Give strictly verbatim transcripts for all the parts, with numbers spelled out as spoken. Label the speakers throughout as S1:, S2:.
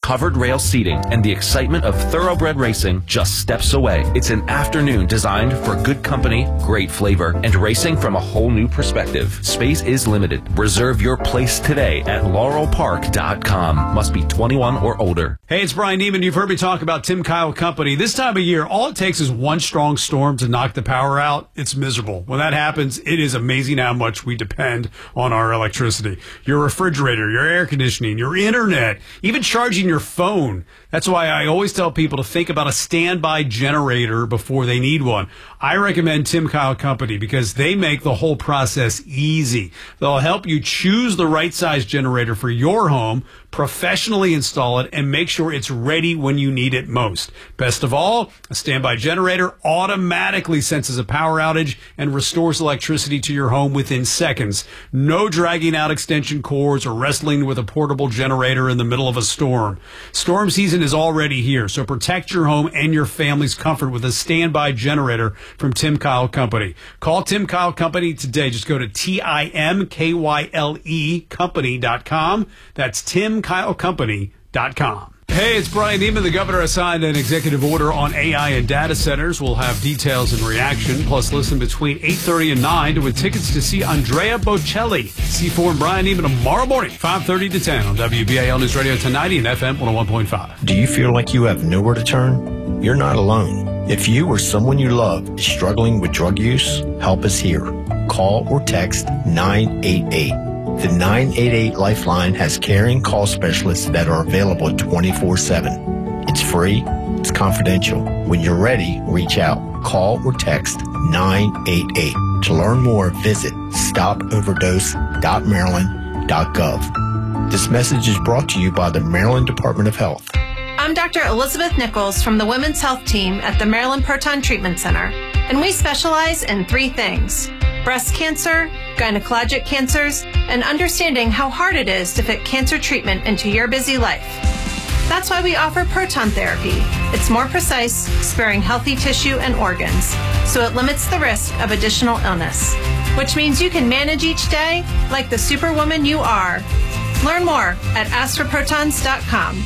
S1: covered rail seating and the excitement of thoroughbred racing just steps away. It's an afternoon designed for good company, great flavor, and racing from a whole new perspective. Space is limited. Reserve your place today at laurel park dot com. Must be twenty-one or older.
S2: Hey, it's Brian Neiman. You've heard me talk about Tim Kyle Company. This time of year, all it takes is one strong storm to knock the power out. It's miserable. When that happens, it is amazing how much we depend on our electricity. Your refrigerator, your air conditioning, your internet, even charging your phone. That's why I always tell people to think about a standby generator before they need one. I recommend Tim Kyle Company because they make the whole process easy. They'll help you choose the right size generator for your home, professionally install it, and make sure it's ready when you need it most. Best of all, a standby generator automatically senses a power outage and restores electricity to your home within seconds. No dragging out extension cords or wrestling with a portable generator in the middle of a storm. Storm season is already here, so protect your home and your family's comfort with a standby generator from Tim Kyle Company. Call Tim Kyle Company today. Just go to T I M K Y L E company dot com. That's Tim Kyle Company dot com. Hey, it's Brian Neiman. The governor has signed an executive order on A I and data centers. We'll have details and reaction. Plus, listen between eight thirty and nine to win tickets to see Andrea Bocelli. C four and Brian Neiman tomorrow morning, five thirty to ten on W B A L News Radio ten ninety and F M one oh one point five.
S3: Do you feel like you have nowhere to turn? You're not alone. If you or someone you love is struggling with drug use, help is here. Call or text nine eight eight. The nine eight eight Lifeline has caring call specialists that are available twenty-four seven. It's free. It's confidential. When you're ready, reach out. Call or text nine eight eight. To learn more, visit stop overdose dot maryland dot gov. This message is brought to you by the Maryland Department of Health.
S4: I'm Doctor Elizabeth Nichols from the Women's Health Team at the Maryland Proton Treatment Center, and we specialize in three things: breast cancer, gynecologic cancers, and understanding how hard it is to fit cancer treatment into your busy life. That's why we offer proton therapy. It's more precise, sparing healthy tissue and organs, so it limits the risk of additional illness, which means you can manage each day like the superwoman you are. Learn more at ask for protons dot com.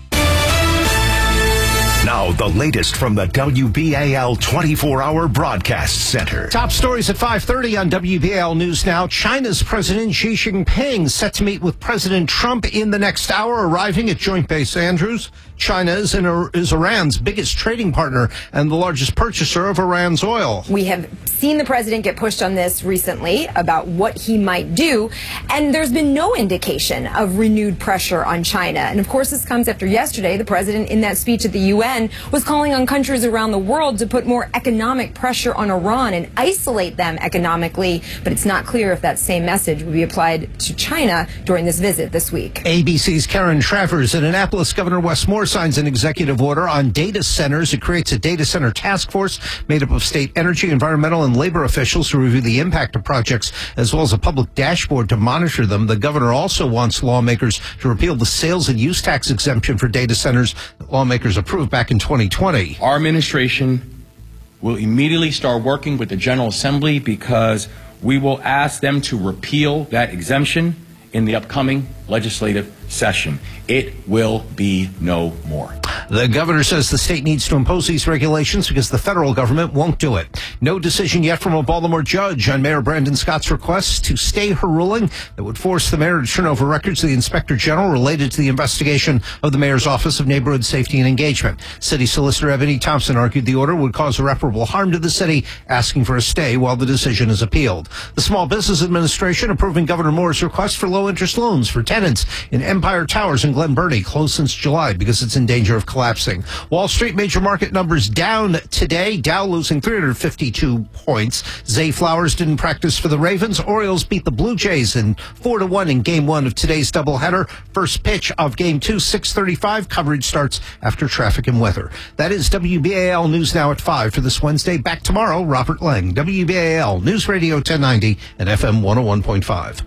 S5: Now, the latest from the W B A L twenty-four hour Broadcast Center.
S6: Top stories at five thirty on W B A L News Now. China's President Xi Jinping set to meet with President Trump in the next hour, arriving at Joint Base Andrews. China is, in, is Iran's biggest trading partner and the largest purchaser of Iran's oil.
S7: We have seen the president get pushed on this recently about what he might do, and there's been no indication of renewed pressure on China. And of course, this comes after yesterday, the president in that speech at the U N was calling on countries around the world to put more economic pressure on Iran and isolate them economically. But it's not clear if that same message will be applied to China during this visit this week.
S6: A B C's Karen Travers. In Annapolis, Governor Wes Moore signs an executive order on data centers. It creates a data center task force made up of state energy, environmental, and labor officials to review the impact of projects, as well as a public dashboard to monitor them. The governor also wants lawmakers to repeal the sales and use tax exemption for data centers that lawmakers approved back in twenty twenty.
S8: Our administration will immediately start working with the General Assembly because we will ask them to repeal that exemption in the upcoming legislative session. It will be no more.
S6: The governor says the state needs to impose these regulations because the federal government won't do it. No decision yet from a Baltimore judge on Mayor Brandon Scott's request to stay her ruling that would force the mayor to turn over records to the inspector general related to the investigation of the mayor's Office of Neighborhood Safety and Engagement. City Solicitor Ebony Thompson argued the order would cause irreparable harm to the city, asking for a stay while the decision is appealed. The Small Business Administration approving Governor Moore's request for low-interest loans for tenants in Empire Towers in Glen Burnie, closed since July because it's in danger of collapsing. Wall Street major market numbers down today. Dow losing three hundred fifty-two points. Zay Flowers didn't practice for the Ravens. Orioles beat the Blue Jays in four to one in game one of today's doubleheader. First pitch of game two, six thirty-five. Coverage starts after traffic and weather. That is W B A L News Now at five for this Wednesday. Back tomorrow, Robert Lang. W B A L News Radio ten ninety and F M one oh one point five.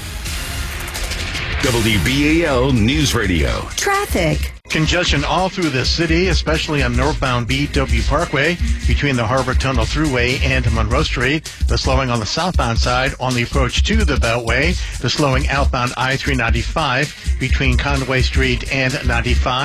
S5: W B A L News Radio.
S9: Traffic. Congestion all through the city, especially on northbound B W Parkway between the Harbor Tunnel Thruway and Monroe Street. The slowing on the southbound side on the approach to the Beltway. The slowing outbound I three ninety-five between Conway Street and ninety-five.